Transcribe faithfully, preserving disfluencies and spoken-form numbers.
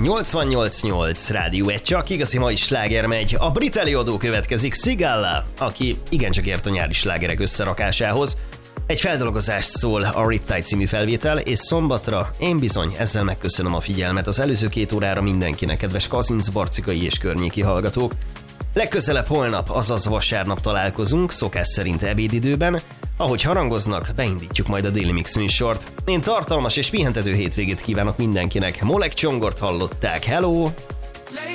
nyolcvannyolc nyolc Rádió egy, csak igazi mai sláger megy. A brit előadó következik, Sigala, aki igencsak ért a nyári slágerek összerakásához. Egy feldolgozás szól a Riptide című felvétel, és szombatra én bizony ezzel megköszönöm a figyelmet az előző két órára mindenkinek, kedves Kazinc, barcikai és környéki hallgatók. Legközelebb holnap, azaz vasárnap találkozunk, szokás szerint ebédidőben. Ahogy harangoznak, beindítjuk majd a Daily Mix műsort. Én tartalmas és pihentető hétvégét kívánok mindenkinek. Molek Csongort hallották, hello!